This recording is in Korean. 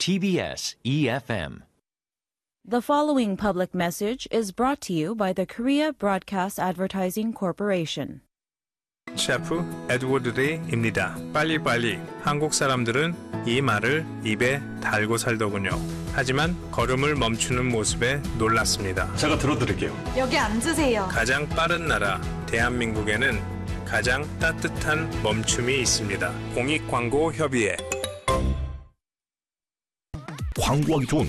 TBS EFM. The following public message is brought to you by the Korea Broadcast Advertising Corporation. 셰프 에드워드 레이입니다. 빨리빨리. 한국 사람들은 이 말을 입에 달고 살더군요. 하지만 걸음을 멈추는 모습에 놀랐습니다. 제가 들어드릴게요. 여기 앉으세요. 가장 빠른 나라 대한민국에는 가장 따뜻한 멈춤이 있습니다. 공익광고협의회. 광고하기 좋은